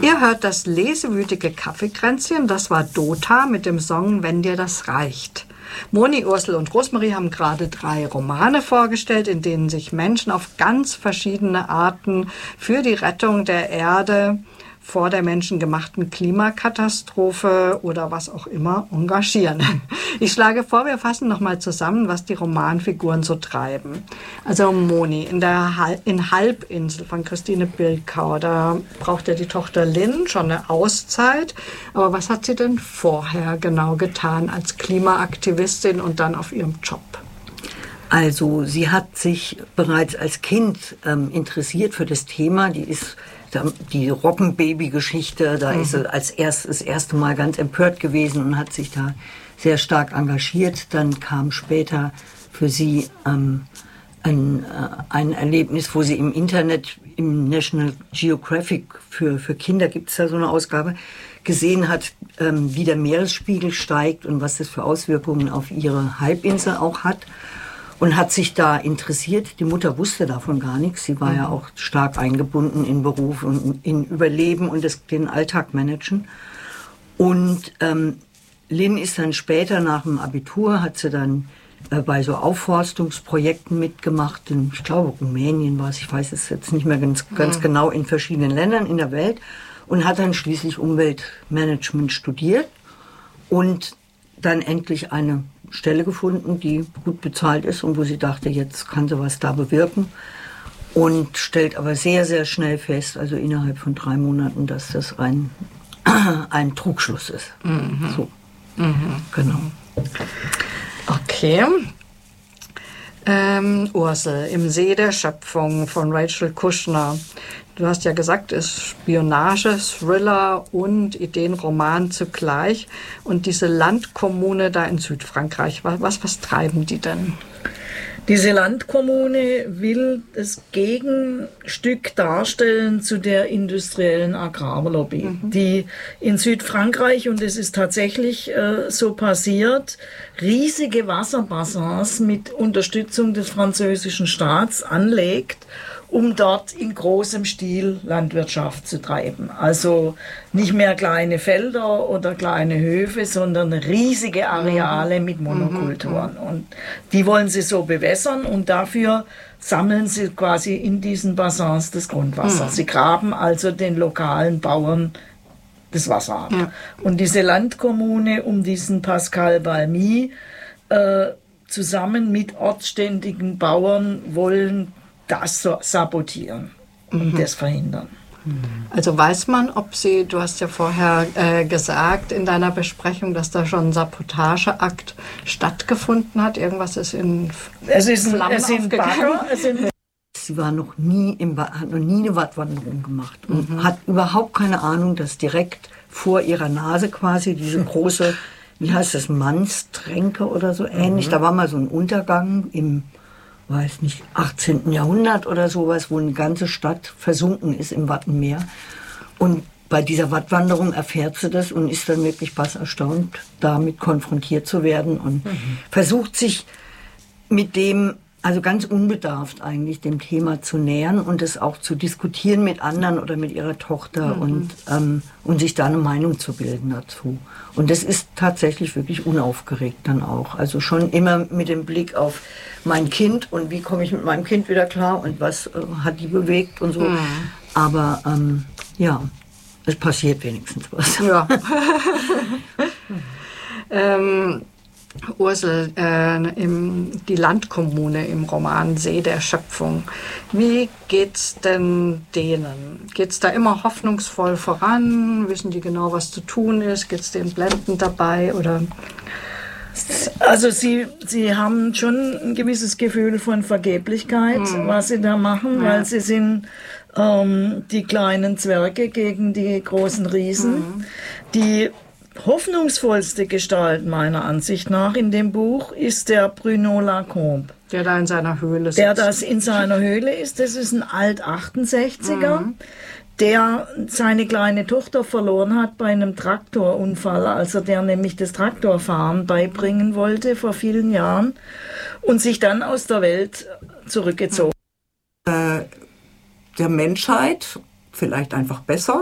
Ihr hört das lesewütige Kaffeekränzchen, das war Dota mit dem Song Wenn dir das reicht. Moni, Ursel und Rosemarie haben gerade 3 Romane vorgestellt, in denen sich Menschen auf ganz verschiedene Arten für die Rettung der Erde vor der menschengemachten Klimakatastrophe oder was auch immer engagieren. Ich schlage vor, wir fassen nochmal zusammen, was die Romanfiguren so treiben. Also Moni, in Halbinsel von Christine Bilkau, da braucht ja die Tochter Lynn schon eine Auszeit. Aber was hat sie denn vorher genau getan als Klimaaktivistin und dann auf ihrem Job? Also sie hat sich bereits als Kind interessiert für das Thema. Die Robbenbaby-Geschichte, da ist sie das erste Mal ganz empört gewesen und hat sich da sehr stark engagiert. Dann kam später für sie ein Erlebnis, wo sie im Internet, im National Geographic für Kinder gibt es da so eine Ausgabe, gesehen hat, wie der Meeresspiegel steigt und was das für Auswirkungen auf ihre Halbinsel auch hat. Und hat sich da interessiert. Die Mutter wusste davon gar nichts. Sie war ja auch stark eingebunden in Beruf und in Überleben und den Alltag managen. Und Lynn ist dann später nach dem Abitur, hat sie dann bei so Aufforstungsprojekten mitgemacht. Ich glaube, Rumänien war es, ich weiß es jetzt nicht mehr ganz genau, in verschiedenen Ländern in der Welt. Und hat dann schließlich Umweltmanagement studiert und dann endlich eine Stelle gefunden, die gut bezahlt ist und wo sie dachte, jetzt kann sie was da bewirken, und stellt aber sehr, sehr schnell fest, also innerhalb von 3 Monaten, dass das ein Trugschluss ist. So. Genau. Okay. Ursel, im See der Schöpfung von Rachel Kushner. Du hast ja gesagt, es ist Spionage, Thriller und Ideenroman zugleich. Und diese Landkommune da in Südfrankreich, was treiben die denn? Diese Landkommune will das Gegenstück darstellen zu der industriellen Agrarlobby, die in Südfrankreich, und es ist tatsächlich so passiert, riesige Wasserbassins mit Unterstützung des französischen Staats anlegt, um dort in großem Stil Landwirtschaft zu treiben. Also nicht mehr kleine Felder oder kleine Höfe, sondern riesige Areale mit Monokulturen. Und die wollen sie so bewässern und dafür sammeln sie quasi in diesen Bassins das Grundwasser. Sie graben also den lokalen Bauern das Wasser ab. Und diese Landkommune um diesen Pascal Balmy zusammen mit ortsständigen Bauern wollen das sabotieren und das verhindern. Also weiß man, ob sie, du hast ja vorher gesagt in deiner Besprechung, dass da schon ein Sabotageakt stattgefunden hat. Irgendwas ist in Flammen aufgegangen. Sie war noch nie hat noch nie eine Wattwanderung gemacht und hat überhaupt keine Ahnung, dass direkt vor ihrer Nase quasi diese große, wie heißt das, Mannstränke oder so ähnlich. Da war mal so ein Untergang im, weiß nicht, 18. Jahrhundert oder sowas, wo eine ganze Stadt versunken ist im Wattenmeer. Und bei dieser Wattwanderung erfährt sie das und ist dann wirklich fast erstaunt, damit konfrontiert zu werden und versucht sich mit dem, also ganz unbedarft eigentlich, dem Thema zu nähern und es auch zu diskutieren mit anderen oder mit ihrer Tochter und sich da eine Meinung zu bilden dazu. Und das ist tatsächlich wirklich unaufgeregt dann auch. Also schon immer mit dem Blick auf mein Kind und wie komme ich mit meinem Kind wieder klar und was hat die bewegt und so. Aber ja, es passiert wenigstens was. Ja. Ursel, die Landkommune im Roman See der Schöpfung. Wie geht's denn denen? Geht's da immer hoffnungsvoll voran? Wissen die genau, was zu tun ist? Geht's denen blendend dabei? Oder? Also sie haben schon ein gewisses Gefühl von Vergeblichkeit, was sie da machen, weil sie sind die kleinen Zwerge gegen die großen Riesen. Die hoffnungsvollste Gestalt meiner Ansicht nach in dem Buch ist der Bruno Lacombe. Der da in seiner Höhle sitzt. Der das in seiner Höhle ist. Das ist ein Alt-68er, der seine kleine Tochter verloren hat bei einem Traktorunfall, als er der nämlich das Traktorfahren beibringen wollte vor vielen Jahren und sich dann aus der Welt zurückgezogen. Der Menschheit vielleicht einfach besser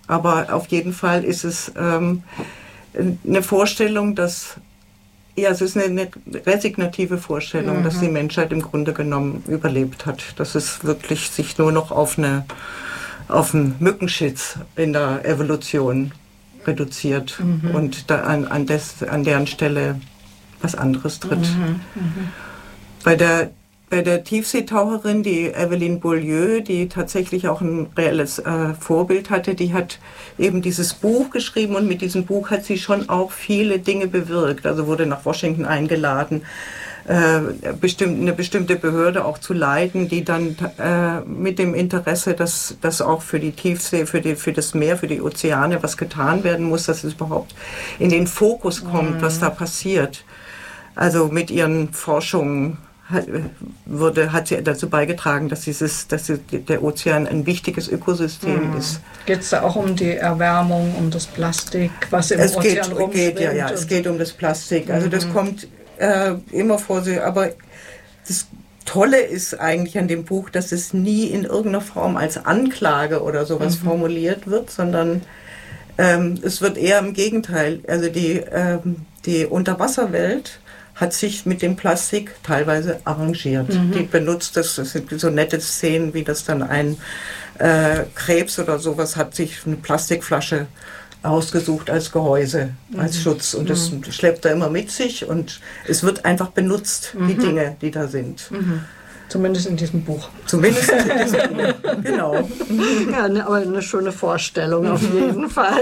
Aber auf jeden Fall ist es eine Vorstellung, dass, ja, es ist eine resignative Vorstellung, dass die Menschheit im Grunde genommen überlebt hat. Dass es wirklich sich nur noch auf einen Mückenschutz in der Evolution reduziert und da an deren Stelle was anderes tritt. Bei der Tiefseetaucherin, die Evelyn Beaulieu, die tatsächlich auch ein reelles Vorbild hatte, die hat eben dieses Buch geschrieben und mit diesem Buch hat sie schon auch viele Dinge bewirkt. Also wurde nach Washington eingeladen, eine bestimmte Behörde auch zu leiten, die dann mit dem Interesse, dass auch für die Tiefsee, für das Meer, für die Ozeane was getan werden muss, dass es überhaupt in den Fokus kommt, was da passiert. Also mit ihren Forschungen hat sie dazu beigetragen, dass der Ozean ein wichtiges Ökosystem ist. Geht es da auch um die Erwärmung, um das Plastik, was im Ozean rumschwimmt? Es geht um das Plastik. Also das kommt immer vor sich. Aber das Tolle ist eigentlich an dem Buch, dass es nie in irgendeiner Form als Anklage oder sowas formuliert wird, sondern es wird eher im Gegenteil. Also die Unterwasserwelt hat sich mit dem Plastik teilweise arrangiert. Die benutzt das sind so nette Szenen, wie das dann ein Krebs oder sowas hat sich eine Plastikflasche ausgesucht als Gehäuse, als Schutz. Und das schleppt er immer mit sich und es wird einfach benutzt, die Dinge, die da sind. Zumindest in diesem Buch. Zumindest in diesem Buch, genau. Ja, aber eine schöne Vorstellung auf jeden Fall.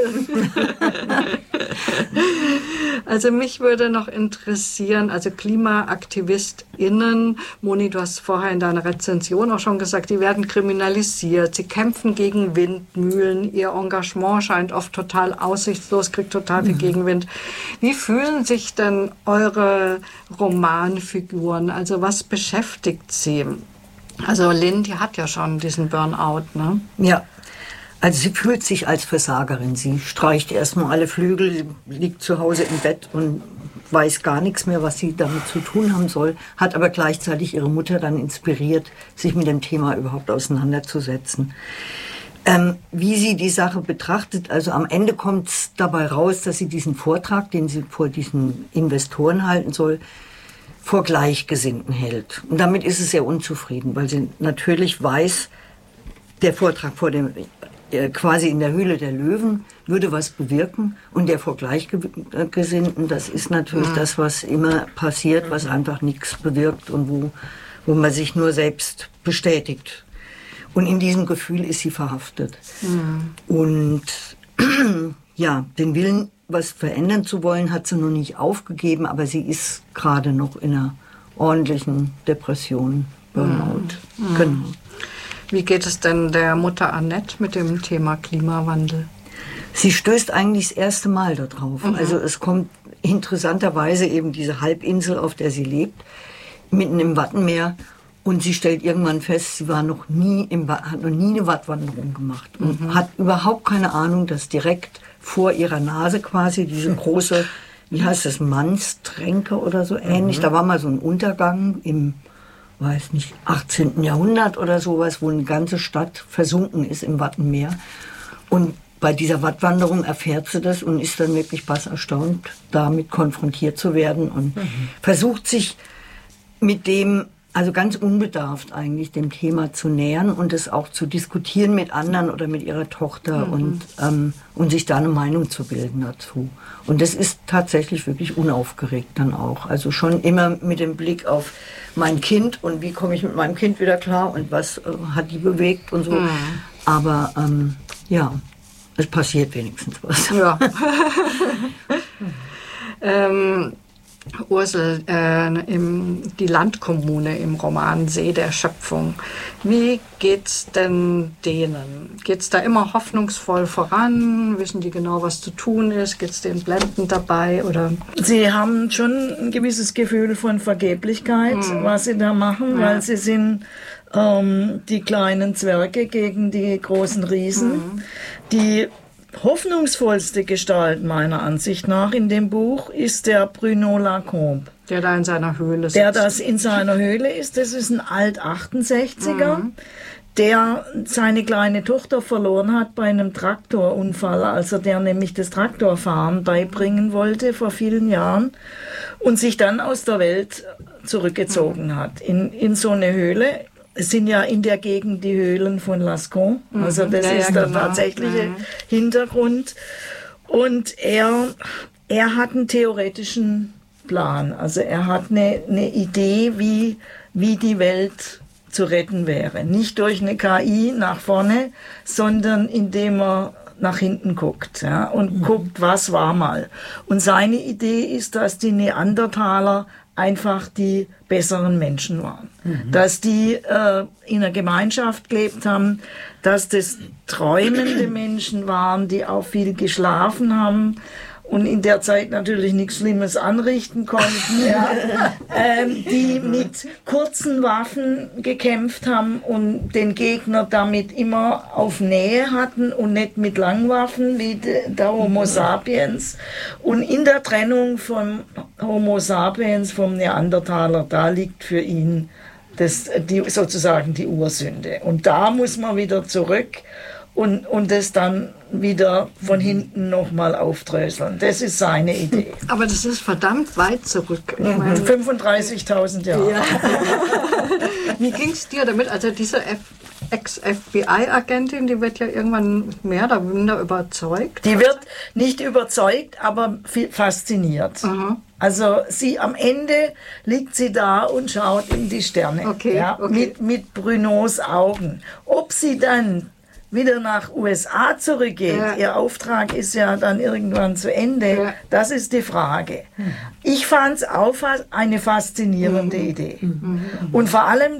Also mich würde noch interessieren, also KlimaaktivistInnen, Moni, du hast vorher in deiner Rezension auch schon gesagt, die werden kriminalisiert, sie kämpfen gegen Windmühlen, ihr Engagement scheint oft total aussichtslos, kriegt total viel Gegenwind. Wie fühlen sich denn eure Romanfiguren? Also was beschäftigt sie? Also Lynn, die hat ja schon diesen Burnout, ne? Ja. Also sie fühlt sich als Versagerin. Sie streicht erstmal alle Flügel, liegt zu Hause im Bett und weiß gar nichts mehr, was sie damit zu tun haben soll, hat aber gleichzeitig ihre Mutter dann inspiriert, sich mit dem Thema überhaupt auseinanderzusetzen. Wie sie die Sache betrachtet, also am Ende kommt es dabei raus, dass sie diesen Vortrag, den sie vor diesen Investoren halten soll, vor Gleichgesinnten hält. Und damit ist es sehr unzufrieden, weil sie natürlich weiß, der Vortrag vor dem quasi in der Höhle der Löwen würde was bewirken und der vor Gleichgesinnten, das ist natürlich das, was immer passiert, was einfach nichts bewirkt und wo man sich nur selbst bestätigt. Und in diesem Gefühl ist sie verhaftet. Und ja, den Willen, was verändern zu wollen, hat sie noch nicht aufgegeben, aber sie ist gerade noch in einer ordentlichen Depression, Burnout. Genau. Wie geht es denn der Mutter Annette mit dem Thema Klimawandel? Sie stößt eigentlich das erste Mal darauf. Also es kommt interessanterweise eben diese Halbinsel, auf der sie lebt, mitten im Wattenmeer. Und sie stellt irgendwann fest, sie war hat noch nie eine Wattwanderung gemacht und hat überhaupt keine Ahnung, dass direkt vor ihrer Nase quasi diese große, wie heißt das, Mannstränke oder so ähnlich. Da war mal so ein Untergang im, weiß nicht, 18. Jahrhundert oder sowas, wo eine ganze Stadt versunken ist im Wattenmeer. Und bei dieser Wattwanderung erfährt sie das und ist dann wirklich fast erstaunt, damit konfrontiert zu werden und versucht sich mit dem, also ganz unbedarft eigentlich, dem Thema zu nähern und es auch zu diskutieren mit anderen oder mit ihrer Tochter und sich da eine Meinung zu bilden dazu. Und das ist tatsächlich wirklich unaufgeregt dann auch. Also schon immer mit dem Blick auf mein Kind und wie komme ich mit meinem Kind wieder klar und was hat die bewegt und so. Aber ja, es passiert wenigstens was. Ja. Ursel, die Landkommune im Roman See der Schöpfung. Wie geht's denn denen? Geht's da immer hoffnungsvoll voran? Wissen die genau, was zu tun ist? Geht's denen blendend dabei? Oder? Sie haben schon ein gewisses Gefühl von Vergeblichkeit, was sie da machen, weil sie sind die kleinen Zwerge gegen die großen Riesen. Die hoffnungsvollste Gestalt meiner Ansicht nach in dem Buch ist der Bruno Lacombe. Der da in seiner Höhle sitzt. Der das in seiner Höhle ist. Das ist ein Alt-68er, der seine kleine Tochter verloren hat bei einem Traktorunfall, als er der nämlich das Traktorfahren beibringen wollte vor vielen Jahren und sich dann aus der Welt zurückgezogen hat in so eine Höhle. Es sind ja in der Gegend die Höhlen von Lascaux, also das ist der tatsächliche Hintergrund. Und er hat einen theoretischen Plan, also er hat eine Idee, wie die Welt zu retten wäre. Nicht durch eine KI nach vorne, sondern indem er nach hinten guckt, ja, und guckt, was war mal. Und seine Idee ist, dass die Neandertaler einfach die besseren Menschen waren. Dass die in einer Gemeinschaft gelebt haben, dass das träumende Menschen waren, die auch viel geschlafen haben und in der Zeit natürlich nichts Schlimmes anrichten konnten, ja. Die mit kurzen Waffen gekämpft haben und den Gegner damit immer auf Nähe hatten und nicht mit Langwaffen wie der Homo sapiens. Und in der Trennung vom Homo sapiens, vom Neandertaler, da liegt für ihn sozusagen die Ursünde. Und da muss man wieder zurück und das dann wieder von hinten nochmal aufdröseln. Das ist seine Idee. Aber das ist verdammt weit zurück. Ich meine, 35.000 Jahre. Ja. Wie ging es dir damit? Also diese Ex-FBI-Agentin, die wird ja irgendwann mehr oder minder überzeugt. Die wird nicht überzeugt, aber fasziniert. Also am Ende liegt sie da und schaut in die Sterne. Okay. Mit Brunos Augen. Ob sie dann wieder nach USA zurückgeht, ihr Auftrag ist ja dann irgendwann zu Ende, das ist die Frage. Ich fand es auch eine faszinierende Idee. Und vor allem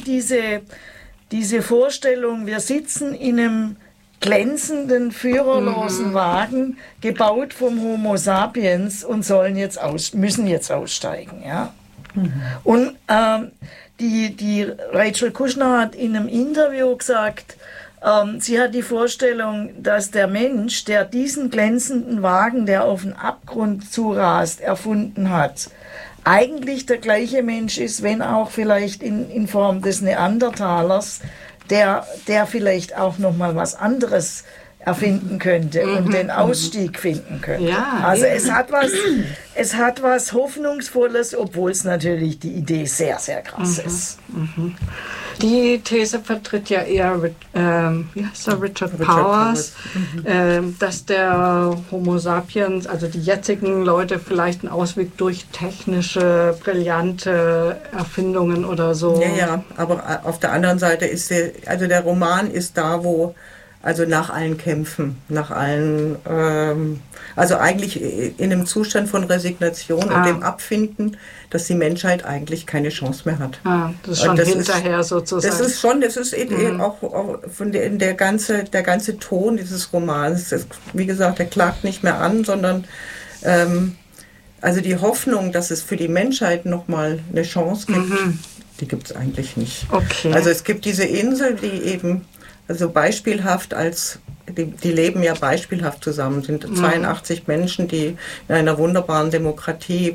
diese Vorstellung, wir sitzen in einem glänzenden, führerlosen Wagen, gebaut vom Homo sapiens und müssen jetzt aussteigen. Ja? Und die Rachel Kushner hat in einem Interview gesagt, sie hat die Vorstellung, dass der Mensch, der diesen glänzenden Wagen, der auf den Abgrund zurast, erfunden hat, eigentlich der gleiche Mensch ist, wenn auch vielleicht in Form des Neandertalers, der vielleicht auch noch mal was anderes erfinden könnte und den Ausstieg finden könnte. Ja, also es hat was Hoffnungsvolles, obwohl es natürlich die Idee sehr, sehr krass ist. Die These vertritt ja eher Richard Powers, dass der Homo sapiens, also die jetzigen Leute, vielleicht einen Ausweg durch technische, brillante Erfindungen oder so. Ja, aber auf der anderen Seite ist der Roman ist da, wo nach allen Kämpfen, nach allen, also eigentlich in einem Zustand von Resignation und dem Abfinden, dass die Menschheit eigentlich keine Chance mehr hat. Das ist schon hinterher sozusagen. Das ist eben auch von der ganze Ton dieses Romans. Wie gesagt, der klagt nicht mehr an, sondern also die Hoffnung, dass es für die Menschheit nochmal eine Chance gibt, die gibt es eigentlich nicht. Okay. Also es gibt diese Insel, die eben beispielhaft die leben ja beispielhaft zusammen, sind 82 Menschen, die in einer wunderbaren Demokratie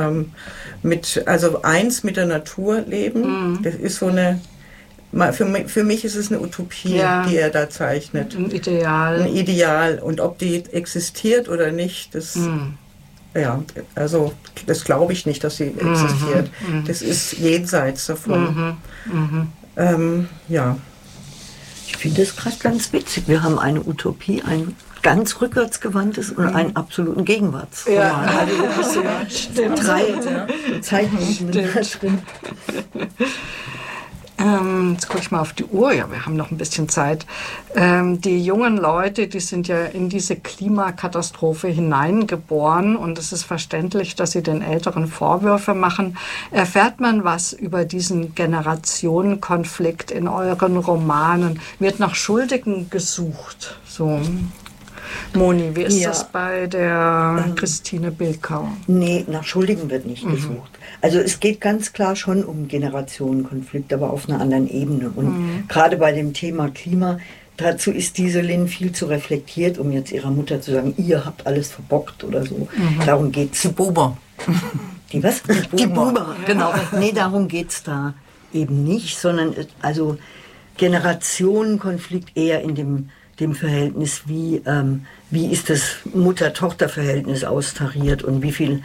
eins mit der Natur leben. Das ist so eine, für mich ist es eine Utopie, die er da zeichnet. Ein Ideal. Ein Ideal. Und ob die existiert oder nicht, das glaube ich nicht, dass sie existiert. Das ist jenseits davon. Ich finde das gerade ganz witzig. Wir haben eine Utopie, ein ganz rückwärtsgewandtes und einen absoluten Gegenwartsroman. Ja, stimmt. 3 Zeitebenen drin. Jetzt gucke ich mal auf die Uhr. Ja, wir haben noch ein bisschen Zeit. Die jungen Leute, die sind ja in diese Klimakatastrophe hineingeboren und es ist verständlich, dass sie den Älteren Vorwürfe machen. Erfährt man was über diesen Generationenkonflikt in euren Romanen? Wird nach Schuldigen gesucht? So. Moni, wie ist das bei der Christine Bilkau? Nee, nach Schuldigen wird nicht gesucht. Also es geht ganz klar schon um Generationenkonflikt, aber auf einer anderen Ebene. Und gerade bei dem Thema Klima, dazu ist diese Lynn viel zu reflektiert, um jetzt ihrer Mutter zu sagen, ihr habt alles verbockt oder so. Darum geht's. Die Buber. Die was? Die Buber, genau. Nee, darum geht's da eben nicht, sondern also Generationenkonflikt eher in dem Verhältnis, wie ist das Mutter-Tochter-Verhältnis austariert und wie viel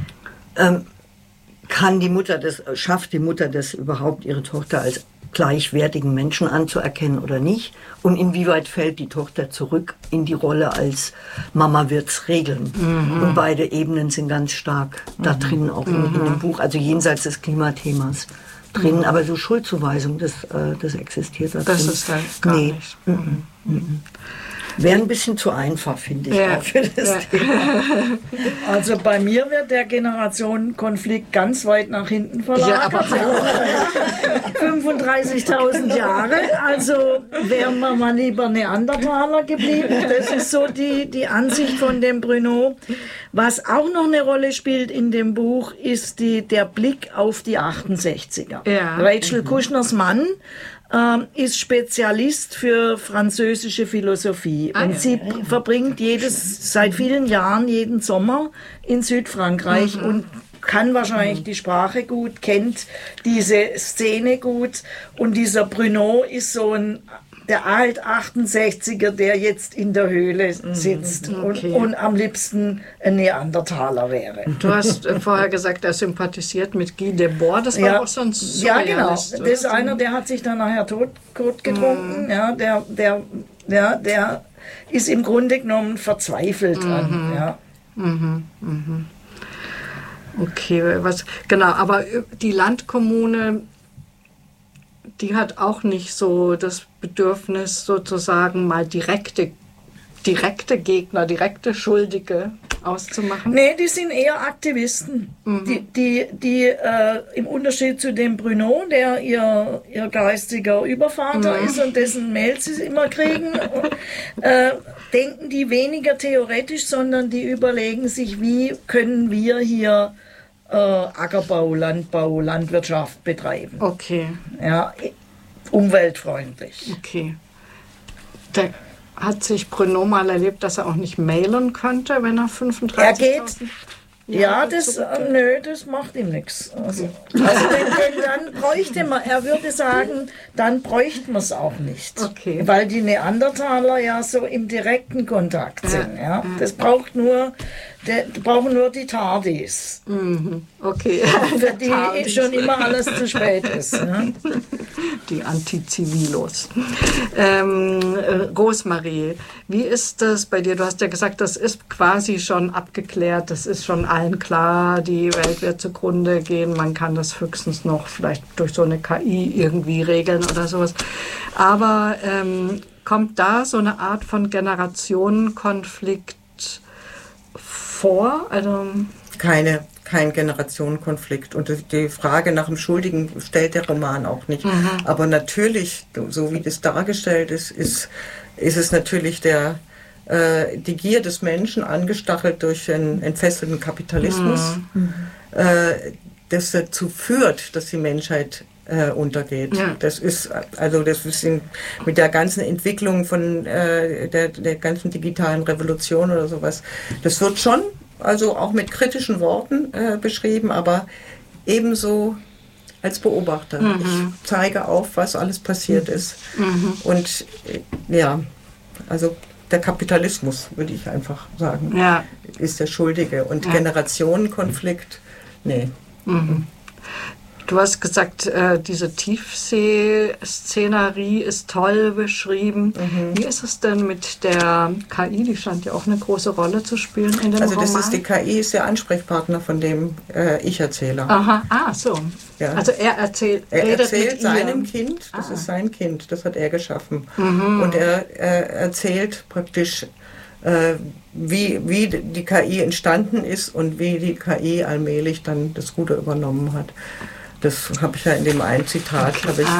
schafft die Mutter das überhaupt, ihre Tochter als gleichwertigen Menschen anzuerkennen oder nicht? Und inwieweit fällt die Tochter zurück in die Rolle als Mama wird's regeln? Und beide Ebenen sind ganz stark da drin, auch in dem Buch, also jenseits des Klimathemas drin. Aber so Schuldzuweisung, das existiert da drin. Das ist dann gar nicht. Wäre ein bisschen zu einfach, finde ich, auch für das Thema. Also bei mir wird der Generationenkonflikt ganz weit nach hinten verlagert. Ja, 35.000 Jahre, also wären wir mal lieber Neandertaler geblieben. Das ist so die Ansicht von dem Bruno. Was auch noch eine Rolle spielt in dem Buch, ist der Blick auf die 68er. Ja. Rachel Kushners Mann ist Spezialist für französische Philosophie und sie verbringt seit vielen Jahren jeden Sommer in Südfrankreich und kann wahrscheinlich die Sprache gut, kennt diese Szene gut und dieser Bruno ist so der alt 68er, der jetzt in der Höhle sitzt und am liebsten ein Neandertaler wäre. Du hast vorher gesagt, er sympathisiert mit Guy Debord, das war auch so ein Surrealist. Ja, genau. Das ist einer, der hat sich dann nachher tot getrunken. Ja, der ist im Grunde genommen verzweifelt dran. Ja. Okay, genau, aber die Landkommune, die hat auch nicht so das Bedürfnis, sozusagen mal direkte Gegner, direkte Schuldige auszumachen. Nee, die sind eher Aktivisten, die im Unterschied zu dem Bruno, der ihr geistiger Übervater ist und dessen Mails sie immer kriegen, denken die weniger theoretisch, sondern die überlegen sich, wie können wir hier Ackerbau, Landbau, Landwirtschaft betreiben. Okay. Ja, umweltfreundlich. Okay. Da hat sich Bruno mal erlebt, dass er auch nicht mailen könnte, wenn er 35.000... Er geht... Ja, das macht ihm nichts. Also dann bräuchte man, er würde sagen, dann bräuchte man es auch nicht. Okay. Weil die Neandertaler ja so im direkten Kontakt sind. Ja. Das brauchen nur die TARDIS. Okay. Für die schon immer alles zu spät ist. Ja. Die Antizivilos. Rosemarie, wie ist das bei dir? Du hast ja gesagt, das ist quasi schon abgeklärt, das ist schon allen klar, die Welt wird zugrunde gehen, man kann das höchstens noch vielleicht durch so eine KI irgendwie regeln oder sowas. Aber kommt da so eine Art von Generationenkonflikt vor? Also Kein Generationenkonflikt. Und die Frage nach dem Schuldigen stellt der Roman auch nicht. Aber natürlich, so wie das dargestellt ist, ist es natürlich die Gier des Menschen, angestachelt durch einen entfesselten Kapitalismus, das dazu führt, dass die Menschheit untergeht. Ja. Das ist mit der ganzen Entwicklung von der ganzen digitalen Revolution oder sowas, das wird schon, also auch mit kritischen Worten beschrieben, aber ebenso als Beobachter. Ich zeige auf, was alles passiert ist. Und also der Kapitalismus, würde ich einfach sagen, ist der Schuldige. Und Generationenkonflikt, nee. Du hast gesagt, diese Tiefsee-Szenerie ist toll beschrieben. Wie ist es denn mit der KI? Die scheint ja auch eine große Rolle zu spielen in dem Roman. Die KI ist der Ansprechpartner von dem Ich-Erzähler. Aha, so. Ja. Also er erzählt seinem Kind, das ist sein Kind, das hat er geschaffen. Und er erzählt praktisch, wie die KI entstanden ist und wie die KI allmählich dann das Ruder übernommen hat. Das habe ich ja in dem einen Zitat,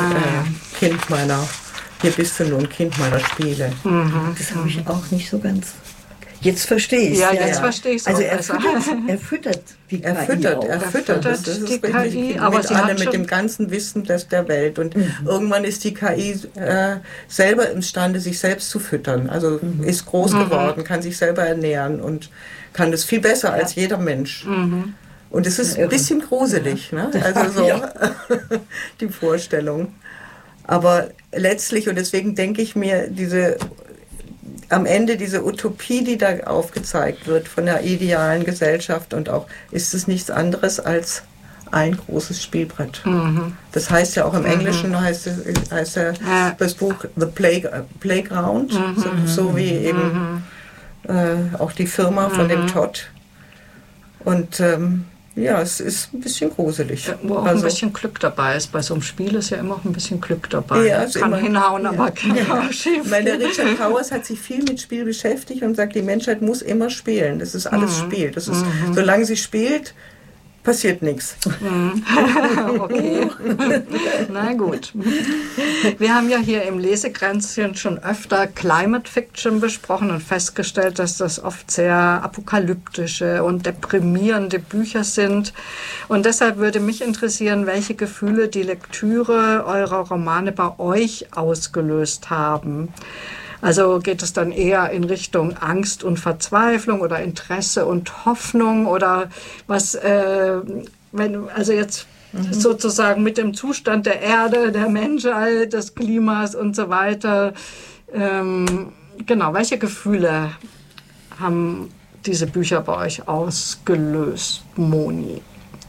hier bist du nun Kind meiner Spiele. Das habe ich auch nicht so ganz... Jetzt verstehe ich es. Ja, jetzt verstehe ich es. Also er füttert die KI. Er füttert das ist die KI, aber mit dem ganzen Wissen der Welt. Und irgendwann ist die KI selber imstande, sich selbst zu füttern. Also ist groß geworden, kann sich selber ernähren und kann das viel besser als jeder Mensch. Und es ist ein bisschen gruselig, ne? Also so die Vorstellung. Aber letztlich, und deswegen denke ich mir, am Ende diese Utopie, die da aufgezeigt wird von der idealen Gesellschaft, und auch ist es nichts anderes als ein großes Spielbrett. Das heißt ja auch im Englischen heißt das Buch The Playground, so wie eben auch die Firma von dem Todd. Und ja, es ist ein bisschen gruselig. Ja, wo auch ein bisschen Glück dabei ist. Bei so einem Spiel ist ja immer auch ein bisschen Glück dabei. Ja, kann hinhauen, aber kann auch schief gehen. Der Richard Powers hat sich viel mit Spiel beschäftigt und sagt, die Menschheit muss immer spielen. Das ist alles Spiel. Das ist, solange sie spielt, passiert nichts. Okay. Na gut. Wir haben ja hier im Lesekränzchen schon öfter Climate Fiction besprochen und festgestellt, dass das oft sehr apokalyptische und deprimierende Bücher sind. Und deshalb würde mich interessieren, welche Gefühle die Lektüre eurer Romane bei euch ausgelöst haben. Also geht es dann eher in Richtung Angst und Verzweiflung oder Interesse und Hoffnung oder was, also jetzt sozusagen mit dem Zustand der Erde, der Menschheit, des Klimas und so weiter. Genau, welche Gefühle haben diese Bücher bei euch ausgelöst, Moni?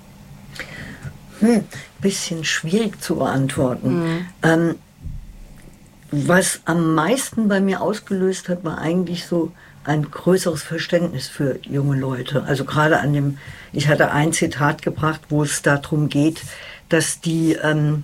Bisschen schwierig zu beantworten. Was am meisten bei mir ausgelöst hat, war eigentlich so ein größeres Verständnis für junge Leute. Also gerade ich hatte ein Zitat gebracht, wo es darum geht, dass die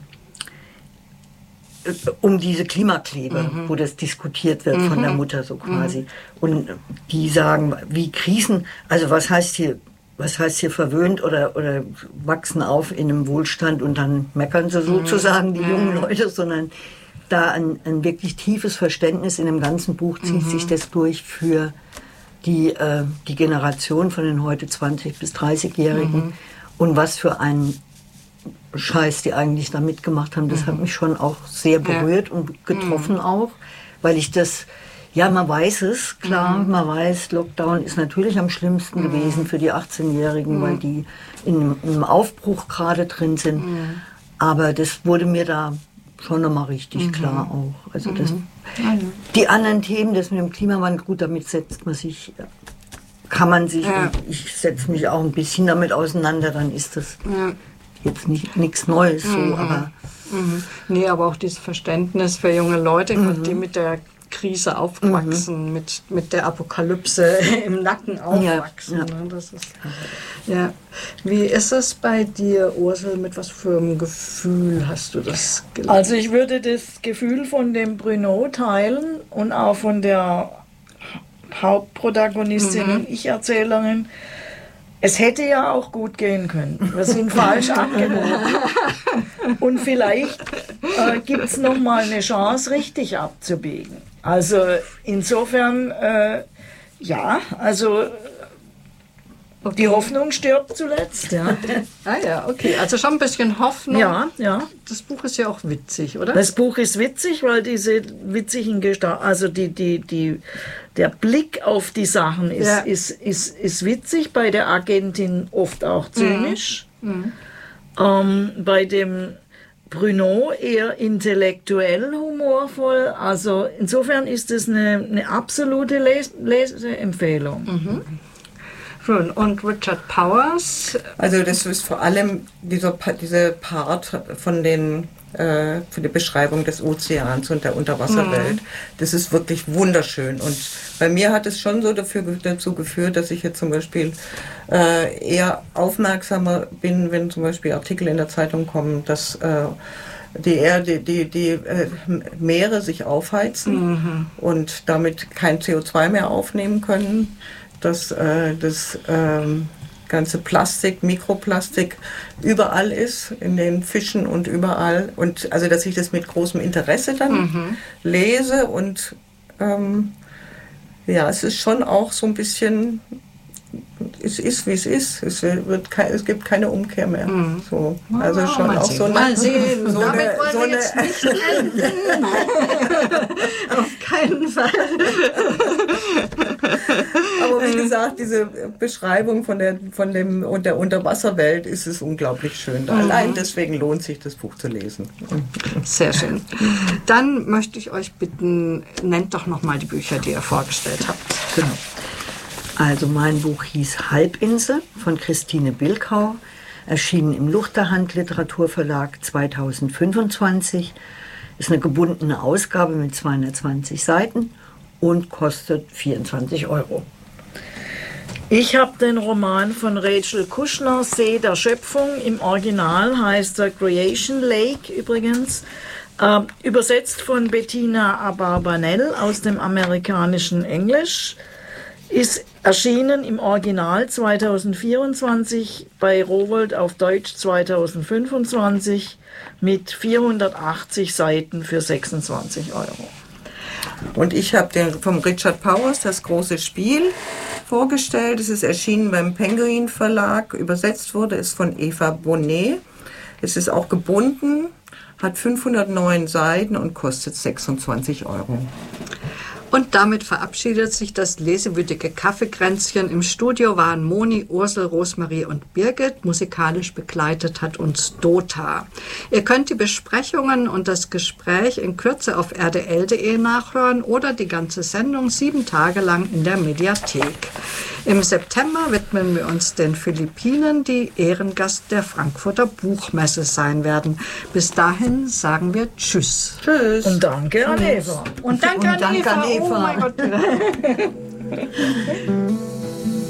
um diese Klimakleber, wo das diskutiert wird von der Mutter so quasi. Und die sagen, wie Krisen, also was heißt hier verwöhnt oder wachsen auf in einem Wohlstand und dann meckern sie sozusagen die jungen Leute, sondern da ein wirklich tiefes Verständnis in dem ganzen Buch zieht sich das durch für die Generation von den heute 20- bis 30-Jährigen und was für einen Scheiß die eigentlich da mitgemacht haben. Das hat mich schon auch sehr berührt und getroffen auch, weil ich das, ja, man weiß es, klar, man weiß, Lockdown ist natürlich am schlimmsten gewesen für die 18-Jährigen, weil die in einem Aufbruch gerade drin sind. Aber das wurde mir da schon nochmal richtig klar auch. Also die anderen Themen, das mit dem Klimawandel, gut, damit ich setze mich auch ein bisschen damit auseinander, dann ist das jetzt nichts Neues so, aber... Nee, aber auch dieses Verständnis für junge Leute, die mit der Krise aufwachsen, mit der Apokalypse im Nacken aufwachsen. Das ist, Wie ist es bei dir, Ursel? Mit was für einem Gefühl hast du das gelesen? Also ich würde das Gefühl von dem Bruno teilen und auch von der Hauptprotagonistin und Ich-Erzählerin. Es hätte ja auch gut gehen können. Wir sind falsch abgebogen. Und vielleicht gibt es nochmal eine Chance, richtig abzubiegen. Also insofern, die Hoffnung stirbt zuletzt. Ja. Okay. Also schon ein bisschen Hoffnung. Ja. Das Buch ist ja auch witzig, oder? Das Buch ist witzig, weil diese witzigen Gestalten, also der Blick auf die Sachen ist witzig, bei der Agentin oft auch zynisch. Bei dem Bruno eher intellektuell humorvoll. Also insofern ist es eine absolute Leseempfehlung. Schön. Und Richard Powers? Also das ist vor allem dieser Part von für die Beschreibung des Ozeans und der Unterwasserwelt. Das ist wirklich wunderschön. Und bei mir hat es schon so dazu geführt, dass ich jetzt zum Beispiel eher aufmerksamer bin, wenn zum Beispiel Artikel in der Zeitung kommen, dass die Meere sich aufheizen und damit kein CO2 mehr aufnehmen können, dass das ganze Plastik, Mikroplastik überall ist, in den Fischen und überall. Und also, dass ich das mit großem Interesse dann lese und es ist schon auch so ein bisschen, es ist wie es ist. Es gibt keine Umkehr mehr. So, also schon auch so eine. Mal sehen. Damit wollen wir jetzt nicht enden. Auf keinen Fall. Aber wie gesagt, gesagt, diese Beschreibung von der Unterwasserwelt ist es unglaublich schön. Allein deswegen lohnt sich, das Buch zu lesen. Sehr schön. Dann möchte ich euch bitten, nennt doch nochmal die Bücher, die ihr vorgestellt habt. Genau. Also mein Buch hieß Halbinsel von Christine Bilkau, erschienen im Luchterhand Literaturverlag 2025, ist eine gebundene Ausgabe mit 220 Seiten und kostet 24 €. Ich habe den Roman von Rachel Kushner, See der Schöpfung. Im Original heißt er Creation Lake übrigens. Übersetzt von Bettina Abarbanel aus dem amerikanischen Englisch. Ist erschienen im Original 2024, bei Rowohlt auf Deutsch 2025 mit 480 Seiten für 26 €. Und ich habe vom Richard Powers das große Spiel vorgestellt. Es ist erschienen beim Penguin Verlag. Übersetzt wurde es von Eva Bonnet. Es ist auch gebunden, hat 509 Seiten und kostet 26 €. Und damit verabschiedet sich das lesewütige Kaffeekränzchen. Im Studio waren Moni, Ursel, Rosemarie und Birgit. Musikalisch begleitet hat uns Dota. Ihr könnt die Besprechungen und das Gespräch in Kürze auf rdl.de nachhören oder die ganze Sendung 7 Tage lang in der Mediathek. Im September widmen wir uns den Philippinen, die Ehrengast der Frankfurter Buchmesse sein werden. Bis dahin sagen wir Tschüss. Tschüss. Und danke an Eva. Und danke an Eva. Oh mein Gott.